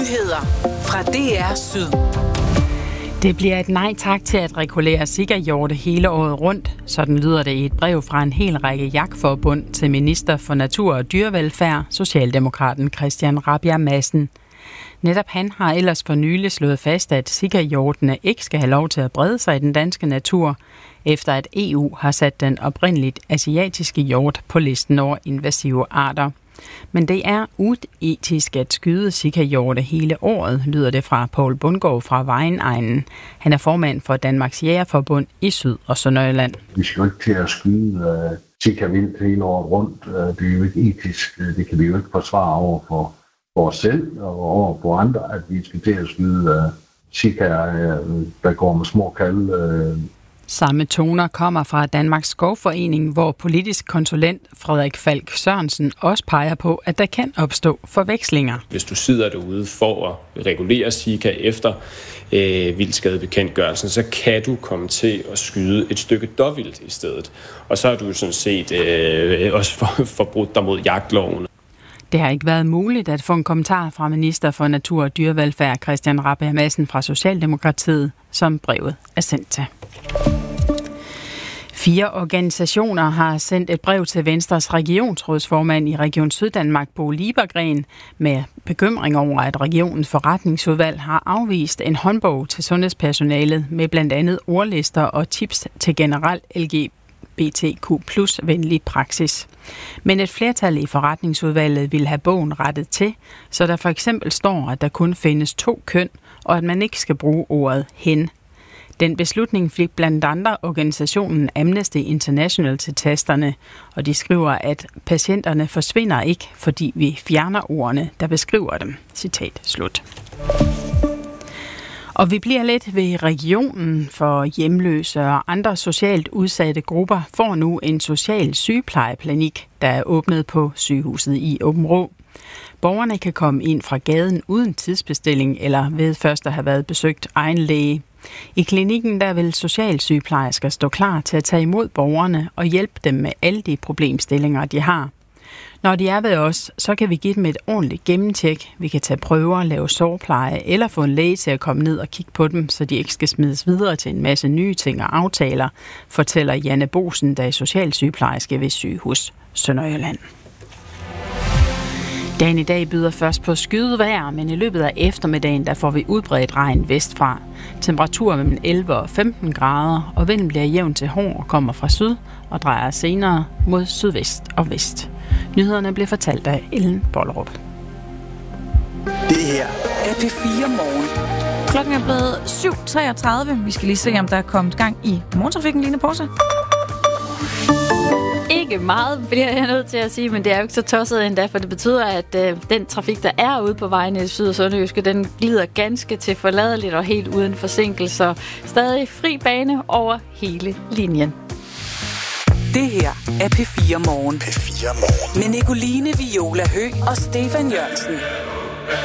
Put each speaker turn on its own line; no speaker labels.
Nyheder fra DR Syd.
Det bliver et nej tak til at regulere sikkerhjorte hele året rundt. Sådan lyder det i et brev fra en hel række jagtforbund til minister for natur og dyrevelfærd, Socialdemokraten Christian Rabjerg Madsen. Netop han har ellers for nylig slået fast, at sikkerhjortene ikke skal have lov til at brede sig i den danske natur, efter at EU har sat den oprindeligt asiatiske hjort på listen over invasive arter. Men det er uetisk at skyde sikkerhjorte hele året, lyder det fra Poul Bundgaard fra Vejenegnen. Han er formand for Danmarks Jægerforbund i Syd- og Sønderjylland.
Vi skal jo ikke til at skyde sikkervildt hele året rundt. Det er jo ikke etisk. Det kan vi jo ikke forsvare over for os selv og over for andre, at vi skal til at skyde sikkerher, der går med små kalve.
Samme toner kommer fra Danmarks Skovforening, hvor politisk konsulent Frederik Falk Sørensen også peger på, at der kan opstå forvekslinger.
Hvis du sidder derude for at regulere sika efter vildskadebekendtgørelsen, så kan du komme til at skyde et stykke dåvildt i stedet. Og så har du sådan set også forbrudt dig mod jagtloven.
Det har ikke været muligt at få en kommentar fra minister for natur og dyrevelfærd Christian Rabjerg Madsen fra Socialdemokratiet, som brevet er sendt til. 4 organisationer har sendt et brev til Venstres regionsrådsformand i Region Syddanmark, Bo Liebergren, med bekymring over, at regionens forretningsudvalg har afvist en håndbog til sundhedspersonalet med blandt andet ordlister og tips til generel LGBTQ+-venlig praksis. Men et flertal i forretningsudvalget vil have bogen rettet til, så der for eksempel står, at der kun findes 2 køn, og at man ikke skal bruge ordet hen. Den beslutning fik blandt andre organisationen Amnesty International til tasterne, og de skriver, at patienterne forsvinder ikke, fordi vi fjerner ordene, der beskriver dem. Citat slut. Og vi bliver lidt ved regionen, for hjemløse og andre socialt udsatte grupper får nu en social sygeplejeklinik, der er åbnet på sygehuset i Aabenraa. Borgerne kan komme ind fra gaden uden tidsbestilling eller ved først at have været besøgt egen læge. I klinikken der vil socialsygeplejersker stå klar til at tage imod borgerne og hjælpe dem med alle de problemstillinger, de har. Når de er ved os, så kan vi give dem et ordentligt gennemtjek. Vi kan tage prøver, lave sårpleje eller få en læge til at komme ned og kigge på dem, så de ikke skal smides videre til en masse nye ting og aftaler, fortæller Janne Bosen, der er socialsygeplejerske ved Sygehus Sønderjylland. Dagen i dag byder først på skyet vejr, men i løbet af eftermiddagen der får vi udbredt regn vestfra. Temperaturer mellem 11 og 15 grader, og vinden bliver jævn til hård og kommer fra syd og drejer senere mod sydvest og vest. Nyhederne bliver fortalt af Ellen Bollerup.
Det her er P4 Morgen.
Klokken er blevet 7.33. Vi skal lige se, om der er kommet gang i morgentrafikken, Line Porse.
Ikke meget, bliver jeg nødt til at sige, men det er jo ikke så tosset endda, for det betyder, at den trafik, der er ude på vejene i Syd- og Sønderjyske, den glider ganske til forladeligt og helt uden forsinkelser. Stadig fri bane over hele linjen.
Det her er P4 Morgen. Med Nicoline Viola Høgh og Stefan Jørgensen.